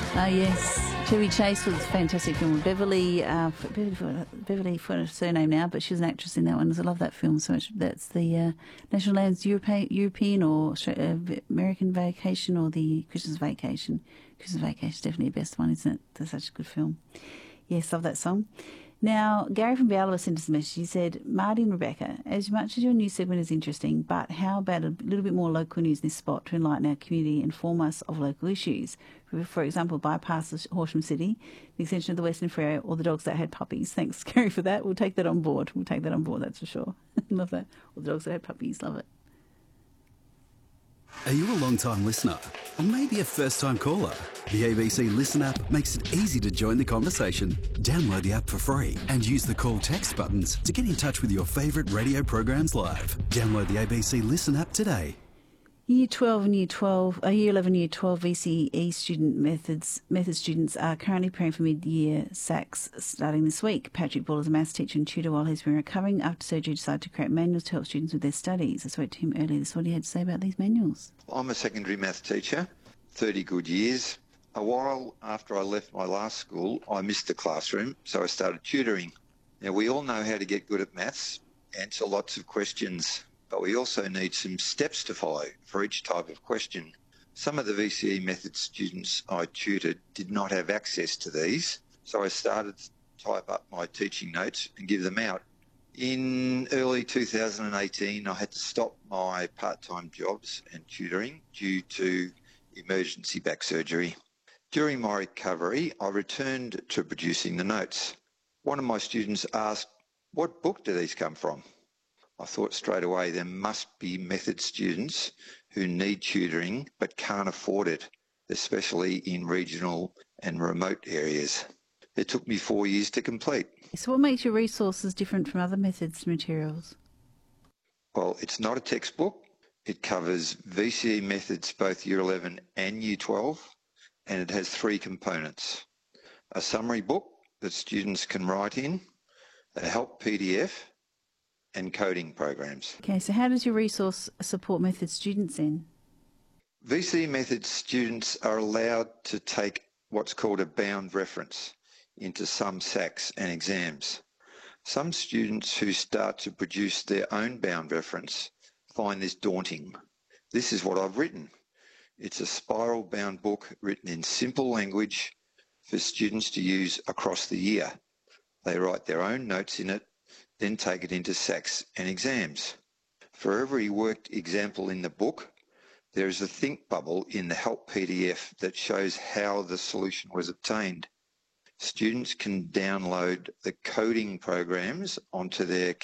Yes, Chevy Chase was a fantastic film. Beverly, Beverly, for her surname now, but she was an actress in that one. I love that film so much. That's the National Lampoon's European or American Vacation or the Christmas Vacation. Christmas Vacation is definitely the best one, isn't it? That's such a good film. Yes, love that song. Now, Gary from Bialaba sent us a message. He said, Marty and Rebecca, as much as your news segment is interesting, but how about a little bit more local news in this spot to enlighten our community and inform us of local issues? For example, bypass Horsham City, the extension of the Western Ferry, or the dogs that had puppies. Thanks, Gary, for that. We'll take that on board. That's for sure. Love that. Or the dogs that had puppies. Love it. Are you a long-time listener? Or maybe a first-time caller? The ABC Listen app makes it easy to join the conversation. Download the app for free and use the call text buttons to get in touch with your favourite radio programs live. Download the ABC Listen app today. Year 11, Year 12 VCE student method students are currently preparing for mid-year SACs starting this week. Patrick Ball is a maths teacher and tutor while he's been recovering after surgery decided to create manuals to help students with their studies. I spoke to him earlier. This is what he had to say about these manuals. I'm a secondary maths teacher, 30 good years. A while after I left my last school, I missed the classroom, so I started tutoring. Now, we all know how to get good at maths, answer lots of questions, but we also need some steps to follow for each type of question. Some of the VCE method students I tutored did not have access to these, so I started to type up my teaching notes and give them out. In early 2018, I had to stop my part-time jobs and tutoring due to emergency back surgery. During my recovery, I returned to producing the notes. One of my students asked, "What book do these come from?" I thought straight away there must be method students who need tutoring but can't afford it, especially in regional and remote areas. It took me 4 years to complete. So what makes your resources different from other methods materials? Well, it's not a textbook. It covers VCE methods, both Year 11 and Year 12, and it has 3 components. A summary book that students can write in, a help PDF, and coding programs. Okay, so how does your resource support method students then? VCE method students are allowed to take what's called a bound reference into some SACs and exams. Some students who start to produce their own bound reference find this daunting. This is what I've written. It's a spiral bound book written in simple language for students to use across the year. They write their own notes in it, then take it into SACs and exams. For every worked example in the book, there is a think bubble in the help PDF that shows how the solution was obtained. Students can download the coding programs onto their